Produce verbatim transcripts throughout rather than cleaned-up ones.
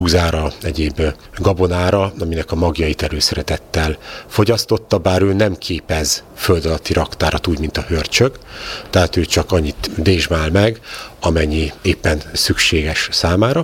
húzára, egyéb gabonára, aminek a magjait előszeretettel fogyasztotta, bár ő nem képez föld alatti raktárat úgy, mint a hörcsög, tehát ő csak annyit dézsmál meg, amennyi éppen szükséges számára.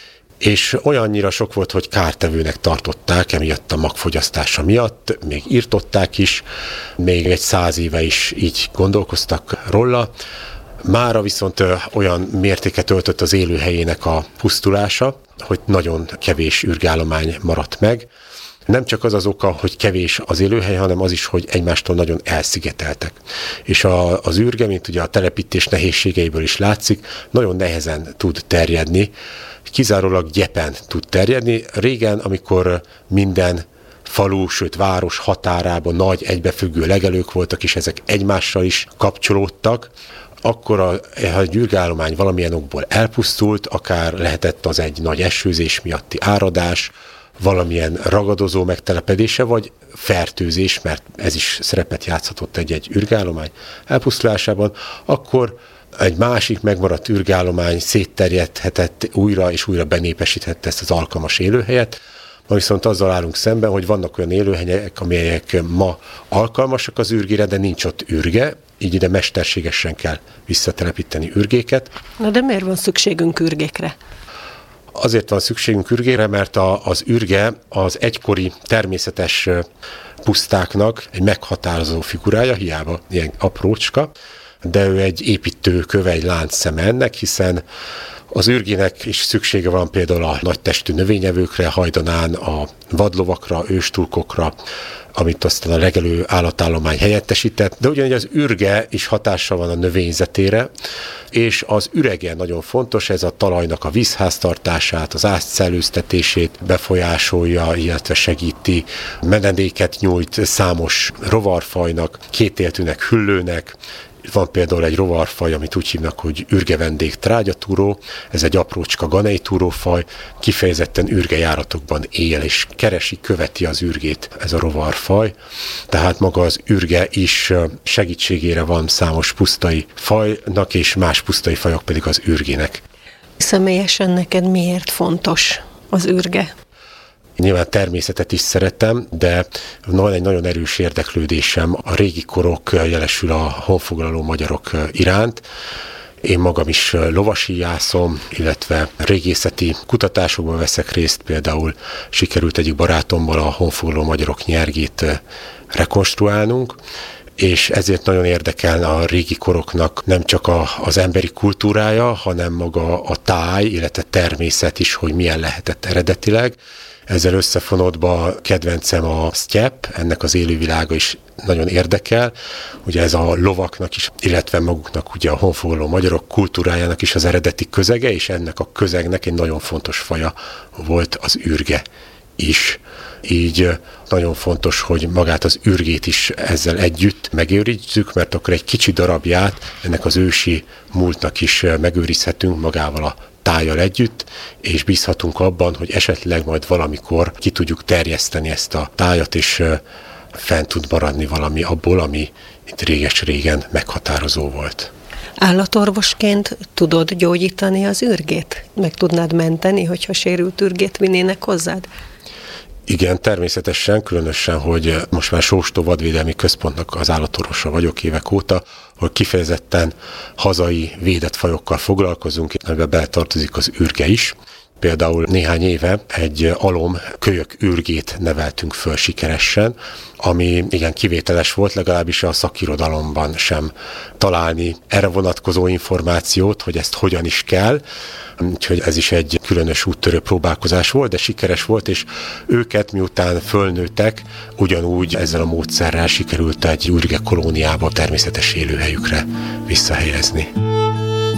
És olyannyira sok volt, hogy kártevőnek tartották, emiatt a magfogyasztása miatt, még írtották is, még egy száz éve is így gondolkoztak róla. Mára viszont olyan mértéket öltött az élőhelyének a pusztulása, hogy nagyon kevés ürgállomány maradt meg. Nem csak az az oka, hogy kevés az élőhely, hanem az is, hogy egymástól nagyon elszigeteltek. És a, az ürge, mint ugye a telepítés nehézségeiből is látszik, nagyon nehezen tud terjedni, kizárólag gyepen tud terjedni. Régen, amikor minden falu, sőt város határában nagy egybefüggő legelők voltak, és ezek egymással is kapcsolódtak, akkor a, ha egy ürgállomány valamilyen okból elpusztult, akár lehetett az egy nagy esőzés miatti áradás, valamilyen ragadozó megtelepedése, vagy fertőzés, mert ez is szerepet játszhatott egy-egy ürgállomány elpusztulásában, akkor egy másik megmaradt ürgállomány szétterjedhetett újra és újra benépesíthette ezt az alkalmas élőhelyet. Ma viszont azzal állunk szemben, hogy vannak olyan élőhelyek, amelyek ma alkalmasak az ürgére, de nincs ott ürge, így ide mesterségesen kell visszatelepíteni ürgéket. Na de miért van szükségünk ürgékre? Azért van szükségünk ürgére, mert a, az ürge az egykori természetes pusztáknak egy meghatározó figurája, hiába ilyen aprócska, de ő egy építőköve, egy láncszeme ennek, hiszen az ürgének is szüksége van például a nagytestű növényevőkre, hajdanán a vadlovakra, őstulkokra, amit aztán a legelő állatállomány helyettesített, de ugyanígy az ürge is hatással van a növényzetére, és az ürege nagyon fontos, ez a talajnak a vízháztartását, az ászt-szellőztetését befolyásolja, illetve segíti, menedéket nyújt számos rovarfajnak, kétéltűnek, hüllőnek. Van például egy rovarfaj, amit úgy hívnak, hogy ürgevendég trágyatúró, ez egy aprócska ganejtúrófaj, kifejezetten ürgejáratokban él, és keresi, követi az ürgét ez a rovarfaj. Tehát maga az ürge is segítségére van számos pusztai fajnak, és más pusztai fajok pedig az ürgének. Személyesen neked miért fontos az ürge? Nyilván természetet is szeretem, de van egy nagyon erős érdeklődésem a régi korok, jelesül a honfoglaló magyarok iránt. Én magam is lovasíjászom, illetve régészeti kutatásokban veszek részt, például sikerült egyik barátommal a honfoglaló magyarok nyergét rekonstruálnunk, és ezért nagyon érdekel a régi koroknak nem csak a, az emberi kultúrája, hanem maga a táj, illetve természet is, hogy milyen lehetett eredetileg. Ezzel összefonódva kedvencem a sztyepp, ennek az élővilága is nagyon érdekel. Ugye ez a lovaknak is, illetve maguknak ugye a honfoglaló magyarok kultúrájának is az eredeti közege, és ennek a közegnek egy nagyon fontos faja volt az ürge is. Így nagyon fontos, hogy magát az ürgét is ezzel együtt megőrizzük, mert akkor egy kicsi darabját ennek az ősi múltnak is megőrizhetünk magával a tájjal együtt, és bízhatunk abban, hogy esetleg majd valamikor ki tudjuk terjeszteni ezt a tájat, és fent tud maradni valami abból, ami itt réges-régen meghatározó volt. Állatorvosként tudod gyógyítani az ürgét? Meg tudnád menteni, hogyha sérült ürgét vinnének hozzád? Igen, természetesen, különösen, hogy most már Sóstó Vadvédelmi Központnak az állatorvosa vagyok évek óta, hogy kifejezetten hazai védett fajokkal foglalkozunk, amiben beletartozik az ürge is. Például néhány éve egy alom kölyök ürgét neveltünk föl sikeresen, ami igen kivételes volt, legalábbis a szakirodalomban sem találni erre vonatkozó információt, hogy ezt hogyan is kell. Úgyhogy ez is egy különös úttörő próbálkozás volt, de sikeres volt, és őket miután fölnőttek, ugyanúgy ezzel a módszerrel sikerült egy ürge kolóniába természetes élőhelyükre visszahelyezni.